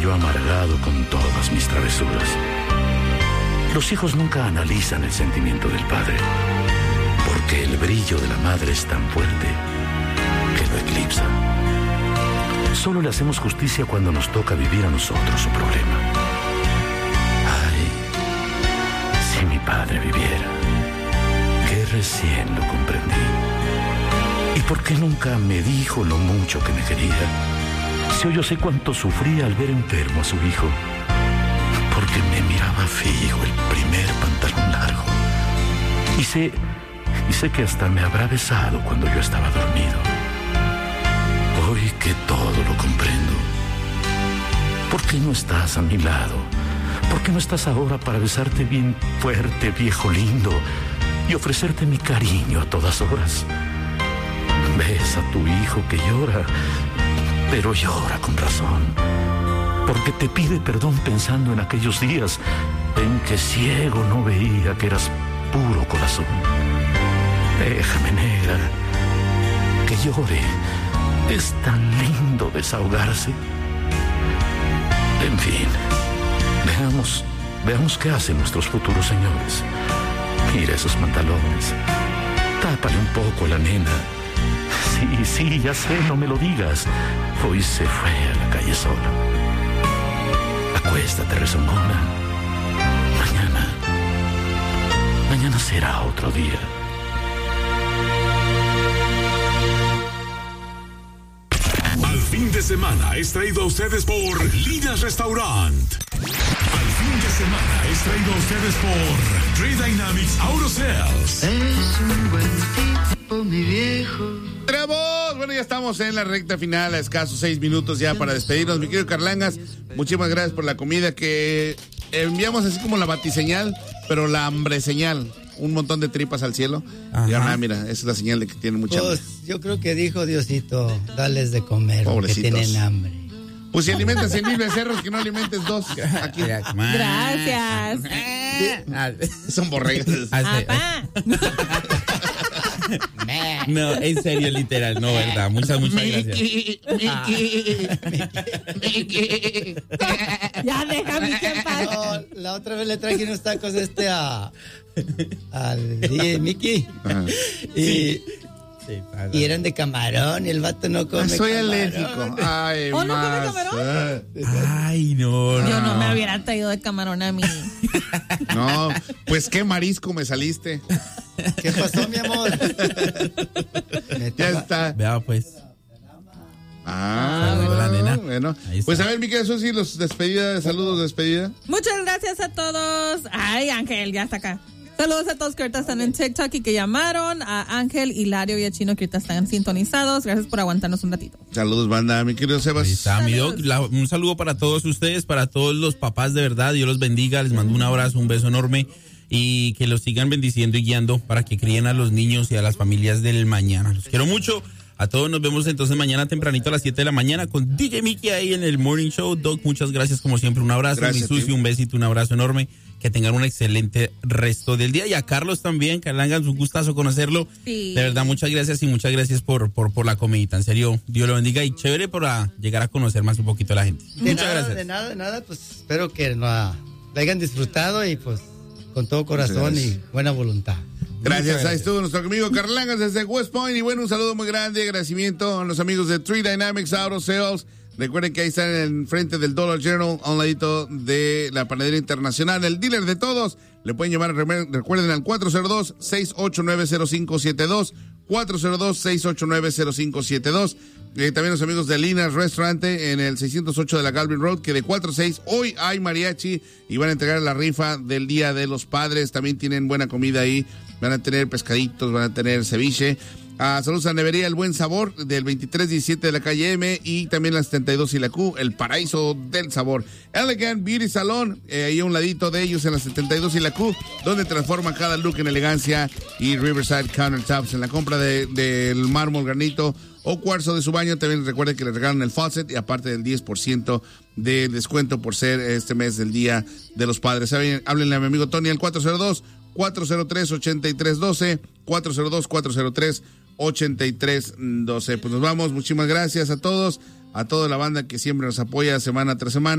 yo amargado con todas mis travesuras. Los hijos nunca analizan el sentimiento del padre, porque el brillo de la madre es tan fuerte que lo eclipsa. Solo le hacemos justicia cuando nos toca vivir a nosotros su problema. Ay, si mi padre viviera, que recién lo comprendí. ¿Y por qué nunca me dijo lo mucho que me quería? Si hoy yo sé cuánto sufría al ver enfermo a su hijo, porque me miraba fijo el primer pantalón largo. Y sé que hasta me habrá besado cuando yo estaba dormido. Hoy que todo lo comprendo, ¿por qué no estás a mi lado? ¿Por qué no estás ahora para besarte bien fuerte, viejo lindo, y ofrecerte mi cariño a todas horas? Ves a tu hijo que llora, pero llora con razón, porque te pide perdón pensando en aquellos días en que ciego no veía que eras puro corazón. Déjame, negra, que llore. Es tan lindo desahogarse. En fin, veamos qué hacen nuestros futuros señores. Mira esos pantalones. Tápale un poco a la nena. Sí, ya sé, no me lo digas. Hoy se fue a la calle sola. Acuéstate, rezongona. Mañana será otro día. Al fin de semana es traído a ustedes por Linas Restaurant. Al fin de semana es traído a ustedes por Tree Dynamics Auto Sales. Es un buen tipo, mi viejo. ¡Trevos! Bueno, ya estamos en la recta final, a escasos 6 minutos ya para despedirnos. Mi querido Carlangas, muchísimas gracias por la comida que enviamos así como la batiseñal, pero la hambre señal. Un montón de tripas al cielo. Y ahora, mira, esa es la señal de que tienen mucha hambre. Yo creo que dijo Diosito, dales de comer, porque tienen hambre. Pues si alimentas 100,000 becerros, que no alimentes 2 aquí. Gracias. Son borregas. No, en serio, literal, no, verdad. Muchas gracias. Ya déjame en paz. No, la otra vez le traje unos tacos al DJ Mickey. Y eran de camarón y el vato no come soy camarón. alérgico. Ay, ¿No come camarón? Ay, no. Yo no me hubiera traído de camarón a mí. No, pues qué marisco me saliste. ¿Qué pasó, mi amor? Ya está. Vea, pues. La nena. Bueno. Pues a ver, mi querida Susi, los saludos de despedida. Muchas gracias a todos. Ay, Ángel, ya está acá. Saludos a todos que ahorita están en TikTok y que llamaron. A Ángel, Hilario y a Chino que ahorita están sintonizados. Gracias por aguantarnos un ratito. Saludos, banda, mi querido Sebas. Ahí está, mi doc. Un saludo para todos ustedes, para todos los papás, de verdad. Dios los bendiga. Les mando un abrazo, un beso enorme. Y que los sigan bendiciendo y guiando para que críen a los niños y a las familias del mañana. Los quiero mucho. A todos nos vemos entonces mañana tempranito a las 7 de la mañana con DJ Mickey ahí en el Morning Show. Doc, muchas gracias como siempre. Un abrazo. Gracias, mi Susi, un besito, un abrazo enorme. Que tengan un excelente resto del día. Y a Carlos también, Carlangas, un gustazo conocerlo. Sí. De verdad, muchas gracias y muchas gracias por la comidita. En serio, Dios lo bendiga y chévere para llegar a conocer más un poquito a la gente. Muchas gracias. De nada, pues espero que lo hayan disfrutado y pues con todo corazón y buena voluntad. Gracias, ahí estuvo nuestro amigo Carlangas desde West Point. Y bueno, un saludo muy grande, agradecimiento a los amigos de Tree Dynamics Auto Sales. Recuerden que ahí están en frente del Dollar General, a un ladito de la Panadería Internacional, el dealer de todos. Le pueden llamar, recuerden, al 402-689-0572, 402-689-0572. También los amigos de Linas Restaurante en el 608 de la Galvin Road, que de 4 a 6 hoy hay mariachi y van a entregar la rifa del Día de los Padres. También tienen buena comida ahí, van a tener pescaditos, van a tener ceviche. Saludos a Nevería El Buen Sabor del 2317 de la calle M y también la 72 y la Q, el paraíso del sabor. Elegant Beauty Salon, ahí a un ladito de ellos en la 72 y la Q, donde transforman cada look en elegancia. Y Riverside Countertops, en la compra del mármol, granito o cuarzo de su baño. También recuerden que le regalan el faucet y aparte del 10% de descuento por ser este mes del Día de los Padres. Háblenle a mi amigo Tony al 402-403-8312, 402-403-8312. Pues nos vamos, muchísimas gracias a todos, a toda la banda que siempre nos apoya semana tras semana.